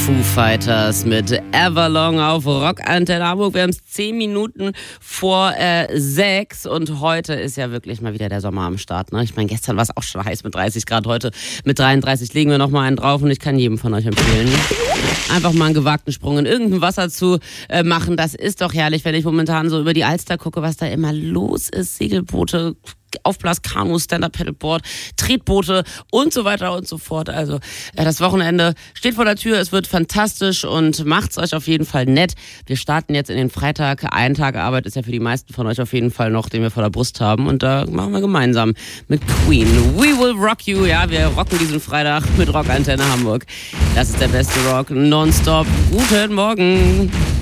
Foo Fighters mit Everlong auf Rockantenne Hamburg. Wir haben es 10 Minuten vor 6 und heute ist ja wirklich mal wieder der Sommer am Start. Ne? Ich meine, gestern war es auch schon heiß mit 30 Grad, heute mit 33 legen wir nochmal einen drauf und ich kann jedem von euch empfehlen, einfach mal einen gewagten Sprung in irgendein Wasser zu machen. Das ist doch herrlich, wenn ich momentan so über die Alster gucke, was da immer los ist. Segelboote, Aufblaskanus, Stand-Up-Paddleboard, Tretboote und so weiter und so fort. Also das Wochenende steht vor der Tür, es wird fantastisch und macht's euch auf jeden Fall nett. Wir starten jetzt in den Freitag. Ein Tag Arbeit ist ja für die meisten von euch auf jeden Fall noch, den wir vor der Brust haben und da machen wir gemeinsam mit Queen. We will rock you. Ja, wir rocken diesen Freitag mit Rockantenne Hamburg. Das ist der beste Rock nonstop. Guten Morgen.